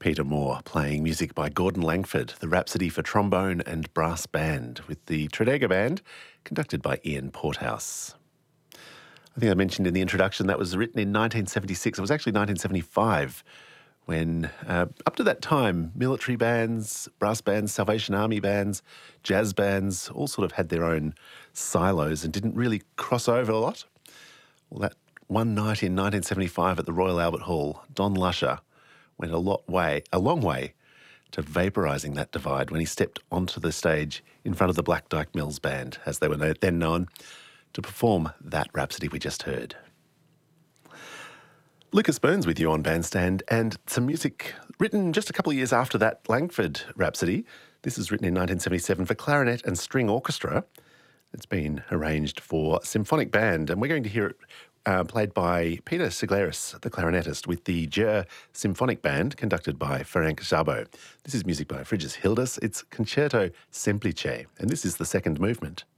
Peter Moore playing music by Gordon Langford, the Rhapsody for trombone and brass band, with the Tredegar Band, conducted by Ian Porthouse. I think I mentioned in the introduction that was written in 1976. It was actually 1975 when, up to that time, military bands, brass bands, Salvation Army bands, jazz bands all sort of had their own silos and didn't really cross over a lot. Well, that one night in 1975 at the Royal Albert Hall, Don Lusher went a long way to vaporising that divide when he stepped onto the stage in front of the Black Dyke Mills Band, as they were then known, to perform that Rhapsody we just heard. Lucas Burns with you on Bandstand, and some music written just a couple of years after that Langford Rhapsody. This is written in 1977 for clarinet and string orchestra. It's been arranged for symphonic band, and we're going to hear it played by Peter Siglaris, the clarinetist, with the Jur Symphonic Band, conducted by Ferenc Szabo. This is music by Frigyes Hildas. It's Concerto Semplice, and this is the second movement.